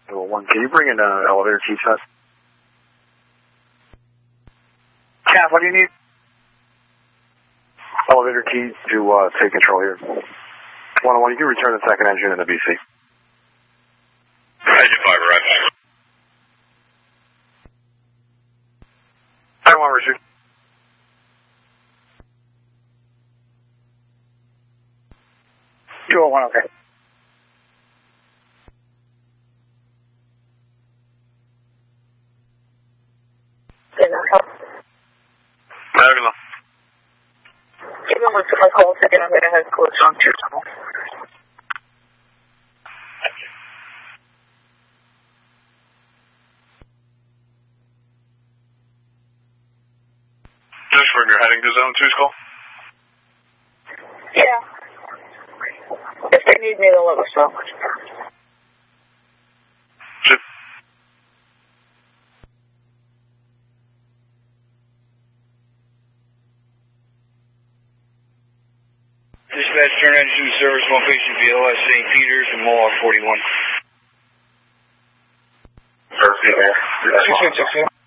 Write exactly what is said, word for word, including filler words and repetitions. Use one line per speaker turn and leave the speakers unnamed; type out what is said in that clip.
One, can you bring in uh, elevator key test? Cap, what do you need? Elevator key to uh, take control here. one oh one, you can return the second engine in the B C.
Engine five, right.
I want Richard. two oh one, okay.
Diagonal.
Give them a call second, I'm going to have close on two.
Just from your heading to zone two, Skull?
Yeah. If they need me, they'll let us know.
Chip.
Dispatch, turn engine service, one patient V L S, Saint Peter's and Mohawk forty-one.
Perfect.
six one six one.